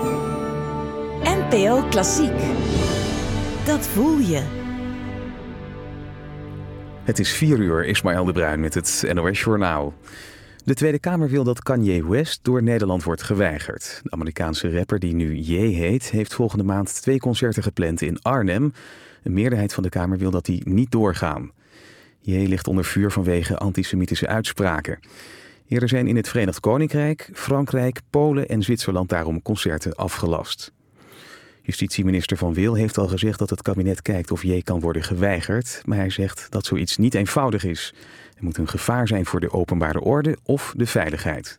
NPO Klassiek. Dat voel je. Het is 4:00, Ismaël de Bruin met het NOS Journaal. De Tweede Kamer wil dat Kanye West door Nederland wordt geweigerd. De Amerikaanse rapper die nu Ye heet, heeft volgende maand 2 concerten gepland in Arnhem. Een meerderheid van de Kamer wil dat die niet doorgaan. Ye ligt onder vuur vanwege antisemitische uitspraken. Eerder zijn in het Verenigd Koninkrijk, Frankrijk, Polen en Zwitserland daarom concerten afgelast. Justitieminister Van Wil heeft al gezegd dat het kabinet kijkt of Ye kan worden geweigerd. Maar hij zegt dat zoiets niet eenvoudig is. Er moet een gevaar zijn voor de openbare orde of de veiligheid.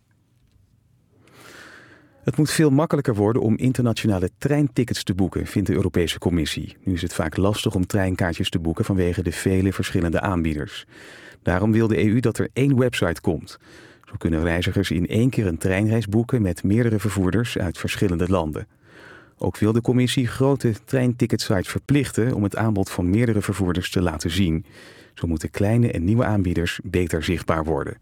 Het moet veel makkelijker worden om internationale treintickets te boeken, vindt de Europese Commissie. Nu is het vaak lastig om treinkaartjes te boeken vanwege de vele verschillende aanbieders. Daarom wil de EU dat er 1 website komt. Zo kunnen reizigers in 1 keer een treinreis boeken met meerdere vervoerders uit verschillende landen. Ook wil de commissie grote treinticketsites verplichten om het aanbod van meerdere vervoerders te laten zien. Zo moeten kleine en nieuwe aanbieders beter zichtbaar worden.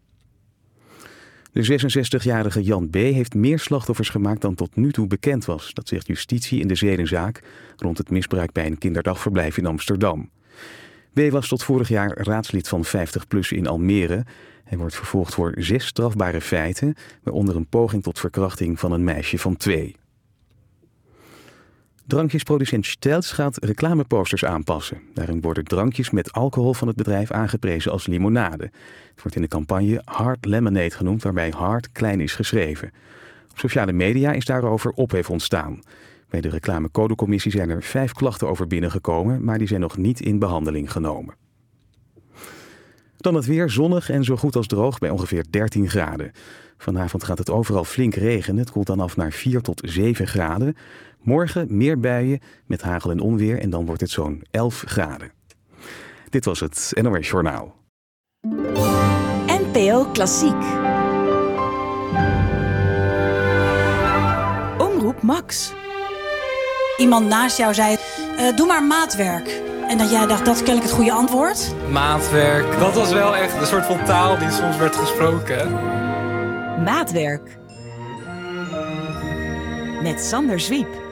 De 66-jarige Jan B. heeft meer slachtoffers gemaakt dan tot nu toe bekend was. Dat zegt justitie in de zedenzaak rond het misbruik bij een kinderdagverblijf in Amsterdam. B. was tot vorig jaar raadslid van 50PLUS in Almere. Hij wordt vervolgd voor 6 strafbare feiten, waaronder een poging tot verkrachting van een meisje van 2. Drankjesproducent Stels gaat reclameposters aanpassen. Daarin worden drankjes met alcohol van het bedrijf aangeprezen als limonade. Het wordt in de campagne Hard Lemonade genoemd, waarbij hard klein is geschreven. Op sociale media is daarover ophef ontstaan. Bij de reclamecodecommissie zijn er 5 klachten over binnengekomen, maar die zijn nog niet in behandeling genomen. Dan het weer, zonnig en zo goed als droog bij ongeveer 13 graden. Vanavond gaat het overal flink regenen. Het koelt dan af naar 4 tot 7 graden. Morgen meer buien met hagel en onweer en dan wordt het zo'n 11 graden. Dit was het NOS Journaal. NPO Klassiek. Omroep Max. Iemand naast jou zei, doe maar maatwerk. En dat jij dacht, dat is kennelijk het goede antwoord. Maatwerk, dat was wel echt een soort van taal die soms werd gesproken. Maatwerk. Met Sander Zwiep.